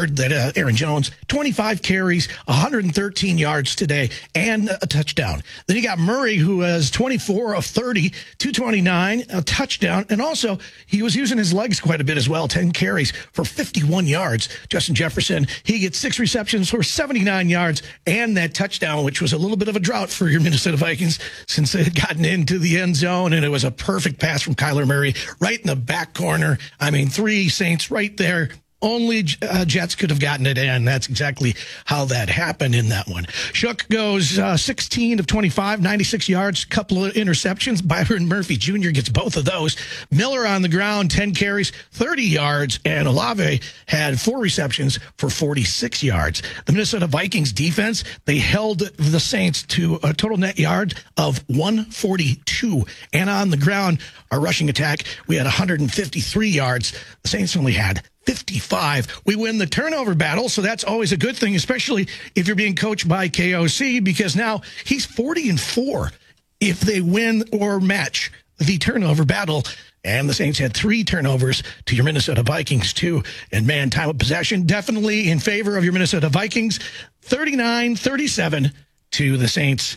that Aaron Jones, 25 carries, 113 yards today, and a touchdown. Then you got Murray, who has 24 of 30, 229, a touchdown, and also he was using his legs quite a bit as well, 10 carries for 51 yards. Justin Jefferson, he gets 6 receptions for 79 yards, and that touchdown, which was a little bit of a drought for your Minnesota Vikings since they had gotten into the end zone, and it was a perfect pass from Kyler Murray right in the back corner. I mean, 3 Saints right there. Only Jets could have gotten it in. That's exactly how that happened in that one. Shook goes 16 of 25, 96 yards, couple of interceptions. Byron Murphy Jr. gets both of those. Miller on the ground, 10 carries, 30 yards, and Olave had 4 receptions for 46 yards. The Minnesota Vikings defense, they held the Saints to a total net yard of 142. And on the ground, our rushing attack, we had 153 yards. The Saints only had 55. We win the turnover battle, so that's always a good thing, especially if you're being coached by KOC, because now he's 40-4 if they win or match the turnover battle. And the Saints had 3 turnovers to your Minnesota Vikings, too. And, man, time of possession definitely in favor of your Minnesota Vikings. 39-37 to the Saints,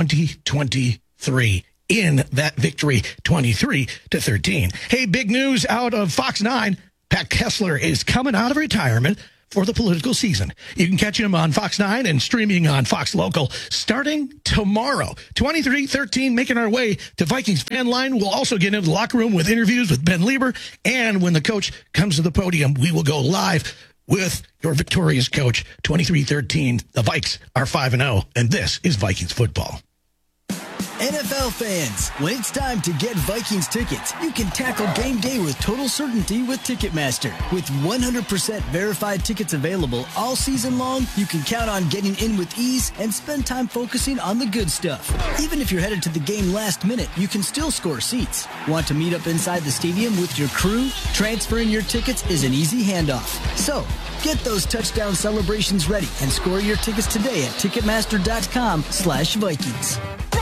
2023. In that victory, 23-13. Hey, big news out of Fox 9. Pat Kessler is coming out of retirement for the political season. You can catch him on Fox 9 and streaming on Fox Local starting tomorrow. 23-13, making our way to Vikings Fan Line. We'll also get into the locker room with interviews with Ben Lieber. And when the coach comes to the podium, we will go live with your victorious coach. 23-13, the Vikes are 5-0, and this is Vikings football. NFL fans, when it's time to get Vikings tickets, you can tackle game day with total certainty with Ticketmaster. With 100% verified tickets available all season long, you can count on getting in with ease and spend time focusing on the good stuff. Even if you're headed to the game last minute, you can still score seats. Want to meet up inside the stadium with your crew? Transferring your tickets is an easy handoff. So, get those touchdown celebrations ready and score your tickets today at Ticketmaster.com/Vikings.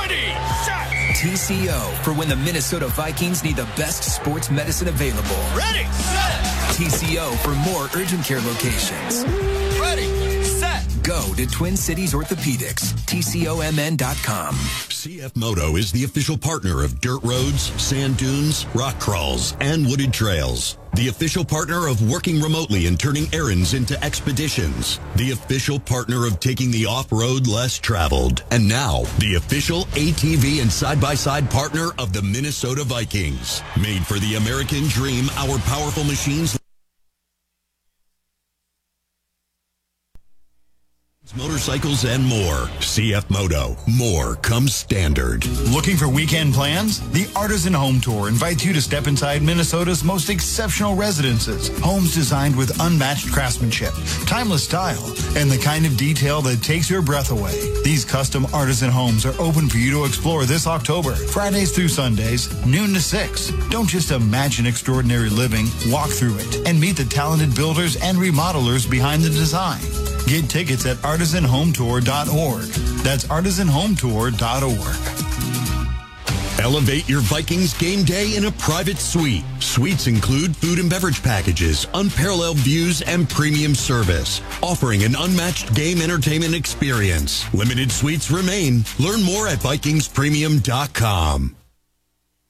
TCO for when the Minnesota Vikings need the best sports medicine available. Ready, set. TCO for more urgent care locations. Ready, set. Go to Twin Cities Orthopedics, TCOMN.com. CF Moto is the official partner of dirt roads, sand dunes, rock crawls, and wooded trails. The official partner of working remotely and turning errands into expeditions. The official partner of taking the off-road less traveled. And now, the official ATV and side-by-side partner of the Minnesota Vikings. Made for the American dream, our powerful machines, motorcycles, and more. CF Moto. More comes standard. Looking for weekend plans? The Artisan Home Tour invites you to step inside Minnesota's most exceptional residences. Homes designed with unmatched craftsmanship, timeless style, and the kind of detail that takes your breath away. These custom Artisan homes are open for you to explore this October, Fridays through Sundays, noon to 6. Don't just imagine extraordinary living, walk through it, and meet the talented builders and remodelers behind the design. Get tickets at artisanhometour.org. That's artisanhometour.org. Elevate your Vikings game day in a private suite. Suites include food and beverage packages, unparalleled views, and premium service, offering an unmatched game entertainment experience. Limited suites remain. Learn more at VikingsPremium.com.